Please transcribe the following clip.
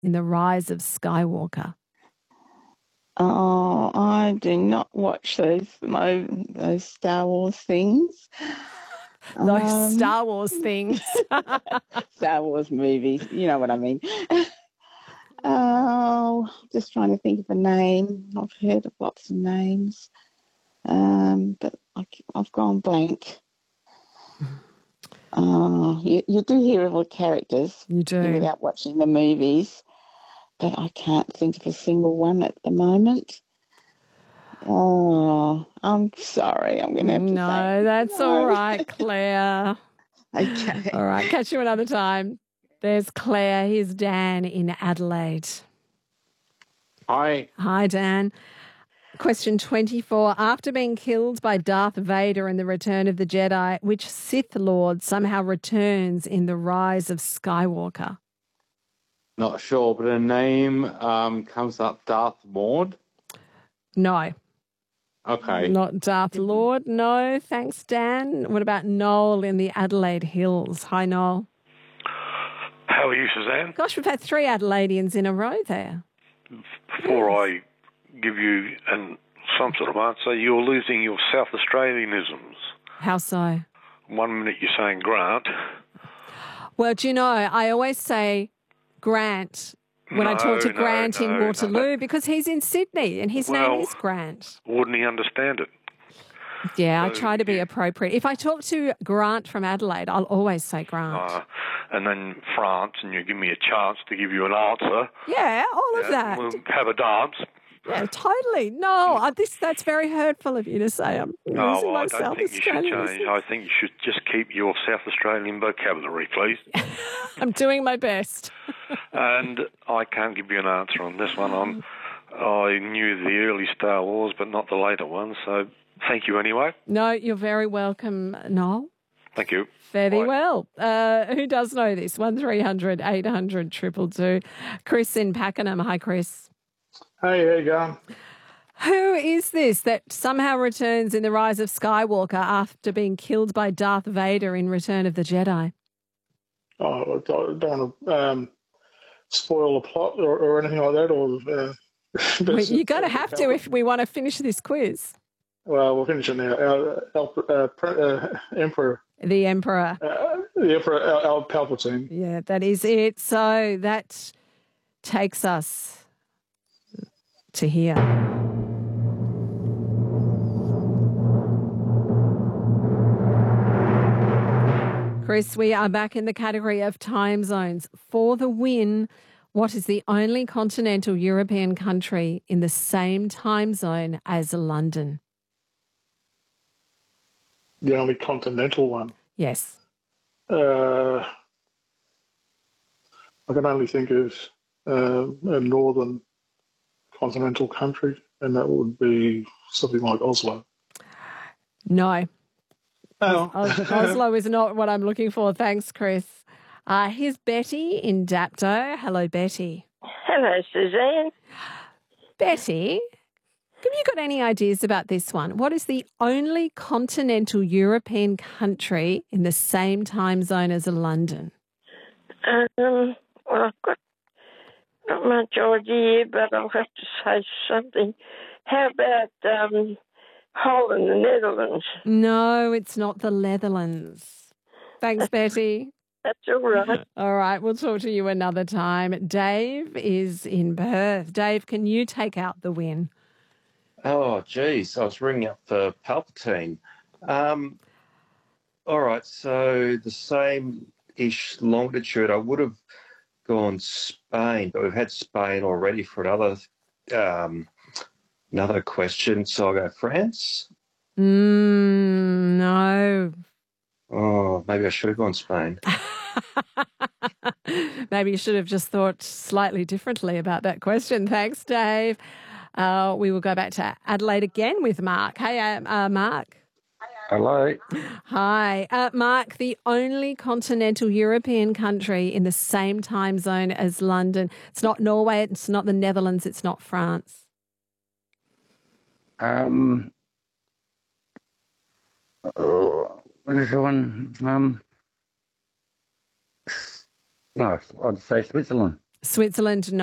in The Rise of Skywalker? Oh, I do not watch those Star Wars things. Those Star Wars things. Star Wars movies, you know what I mean. Oh, just trying to think of a name. I've heard of lots of names, but I've gone blank. Oh, you do hear of all the characters. You do. Without watching the movies, but I can't think of a single one at the moment. Oh, I'm sorry. I'm going to have to say. No, that's all right, Claire. Okay. All right, catch you another time. There's Claire. Here's Dan in Adelaide. Hi. Hi, Dan. Question 24. After being killed by Darth Vader in The Return of the Jedi, which Sith Lord somehow returns in The Rise of Skywalker? Not sure, but a name comes up. Darth Maud? No. Okay. Not Darth Lord. No, thanks, Dan. What about Noel in the Adelaide Hills? Hi, Noel. How are you, Suzanne? Gosh, we've had 3 Adelaideans in a row there. Before I give you some sort of answer, you're losing your South Australianisms. How so? 1 minute you're saying Grant. Well, do you know, I always say Grant when I talk to Grant in Waterloo because he's in Sydney and his name is Grant. Wouldn't he understand it? Yeah, I try to be appropriate. If I talk to Grant from Adelaide, I'll always say Grant. And then France, and you give me a chance to give you an answer. Yeah, all of that. We'll have a dance. Yeah, totally. No, that's very hurtful of you to say. I'm losing my South Australian. I think you should just keep your South Australian vocabulary, please. I'm doing my best. And I can't give you an answer on this one. I knew the early Star Wars, but not the later ones, so thank you anyway. No, you're very welcome, Noel. Thank you. Fairly well. Who does know this? 1300 800 222. Chris in Pakenham. Hi, Chris. Hey, how you going? Who is this that somehow returns in The Rise of Skywalker after being killed by Darth Vader in Return of the Jedi? Oh, I don't want to spoil the plot or anything like that. You're going to have to if we want to finish this quiz. Well, we'll finish it now. Emperor. The Emperor. The Emperor, Al Palpatine. Yeah, that is it. So that takes us to here. Chris, we are back in the category of time zones. For the win, what is the only continental European country in the same time zone as London? The only continental one? Yes. I can only think of a northern continental country, and that would be something like Oslo. No. Oh. Oslo is not what I'm looking for. Thanks, Chris. Here's Betty in Dapto. Hello, Betty. Hello, Suzanne. Betty, have you got any ideas about this one? What is the only continental European country in the same time zone as London? Well, I've got not much idea, but I'll have to say something. How about Holland, the Netherlands? No, it's not the Netherlands. Thanks, Betty. That's all right. All right, we'll talk to you another time. Dave is in Perth. Dave, can you take out the win? Oh, geez, I was ringing up for Palpatine. All right, so the same-ish longitude, I would have gone Spain, but we've had Spain already for another question, so I'll go France. No. Oh, maybe I should have gone Spain. Maybe you should have just thought slightly differently about that question. Thanks, Dave. We will go back to Adelaide again with Mark. Hey, Mark. Hello. Hi. Mark, the only continental European country in the same time zone as London. It's not Norway, it's not the Netherlands, it's not France. What is the one? No, I'd say Switzerland. Switzerland,